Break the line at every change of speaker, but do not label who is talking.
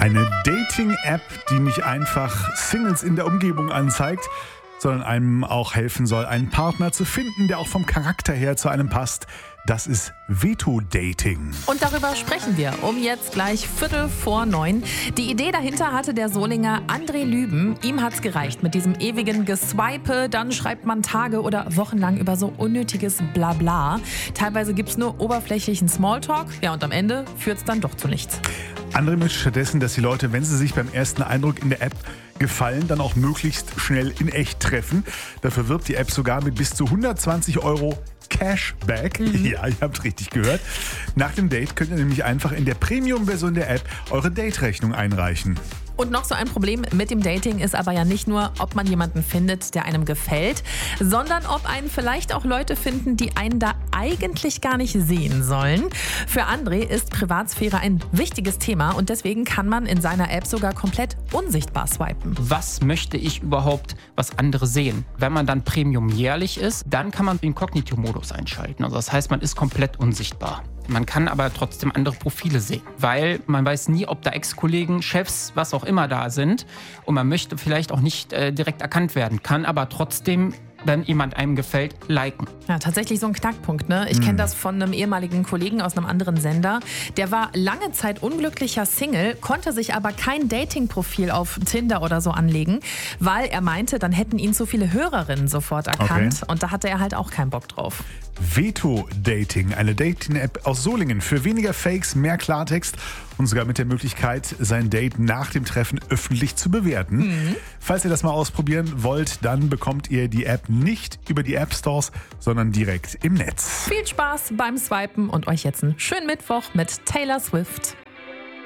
Eine Dating-App, die nicht einfach Singles in der Umgebung anzeigt, sondern einem auch helfen soll, einen Partner zu finden, der auch vom Charakter her zu einem passt. Das ist Veto-Dating.
Und darüber sprechen wir um jetzt gleich 8:45. Die Idee dahinter hatte der Solinger André Lüben. Ihm hat's gereicht mit diesem ewigen Geswipe. Dann schreibt man Tage oder Wochen lang über so unnötiges Blabla. Teilweise gibt's nur oberflächlichen Smalltalk. Ja, und am Ende führt's dann doch zu nichts.
André möchte stattdessen, dass die Leute, wenn sie sich beim ersten Eindruck in der App gefallen, dann auch möglichst schnell in echt treffen. Dafür wirbt die App sogar mit bis zu 120 € Cashback. Ja, ihr habt richtig gehört. Nach dem Date könnt ihr nämlich einfach in der Premium-Version der App eure Date-Rechnung einreichen.
Und noch so ein Problem mit dem Dating ist aber ja nicht nur, ob man jemanden findet, der einem gefällt, sondern ob einen vielleicht auch Leute finden, die einen da eigentlich gar nicht sehen sollen. Für André ist Privatsphäre ein wichtiges Thema und deswegen kann man in seiner App sogar komplett unsichtbar swipen.
Was möchte ich überhaupt, was andere sehen? Wenn man dann Premium jährlich ist, dann kann man den Inkognito-Modus einschalten. Also das heißt, man ist komplett unsichtbar. Man kann aber trotzdem andere Profile sehen, weil man weiß nie, ob da Ex-Kollegen, Chefs, was auch immer da sind. Und man möchte vielleicht auch nicht direkt erkannt werden, kann aber trotzdem, wenn jemand einem gefällt, liken.
Ja, tatsächlich so ein Knackpunkt, ne? Ich kenne das von einem ehemaligen Kollegen aus einem anderen Sender. Der war lange Zeit unglücklicher Single, konnte sich aber kein Dating-Profil auf Tinder oder so anlegen, weil er meinte, dann hätten ihn zu viele Hörerinnen sofort erkannt. Okay. Und da hatte er halt auch keinen Bock drauf.
Veto-Dating, eine Dating-App aus Solingen. Für weniger Fakes, mehr Klartext und sogar mit der Möglichkeit, sein Date nach dem Treffen öffentlich zu bewerten. Falls ihr das mal ausprobieren wollt, dann bekommt ihr die App nicht über die App-Stores, sondern direkt im Netz.
Viel Spaß beim Swipen und euch jetzt einen schönen Mittwoch mit Taylor Swift.